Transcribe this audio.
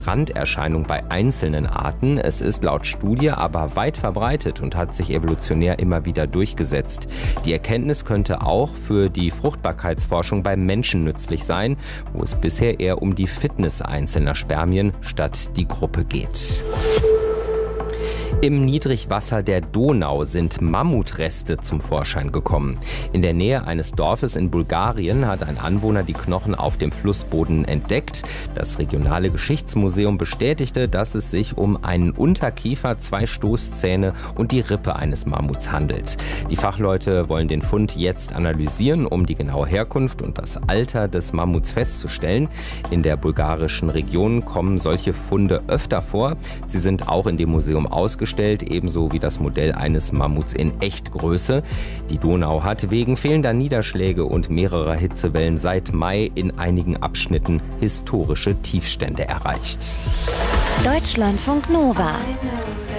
Randerscheinung bei einzelnen Arten. Es ist laut Studie aber weit verbreitet und hat sich evolutionär immer wieder durchgesetzt. Die Erkenntnis könnte auch für die Fruchtbarkeitsforschung beim Menschen nützlich sein, wo es bisher eher um die Fitness einzelner Spermien statt die Gruppe geht. Im Niedrigwasser der Donau sind Mammutreste zum Vorschein gekommen. In der Nähe eines Dorfes in Bulgarien hat ein Anwohner die Knochen auf dem Flussboden entdeckt. Das regionale Geschichtsmuseum bestätigte, dass es sich um einen Unterkiefer, 2 Stoßzähne und die Rippe eines Mammuts handelt. Die Fachleute wollen den Fund jetzt analysieren, um die genaue Herkunft und das Alter des Mammuts festzustellen. In der bulgarischen Region kommen solche Funde öfter vor. Sie sind auch in dem Museum ausgestellt, ebenso wie das Modell eines Mammuts in Echtgröße. Die Donau hat wegen fehlender Niederschläge und mehrerer Hitzewellen seit Mai in einigen Abschnitten historische Tiefstände erreicht. Deutschlandfunk Nova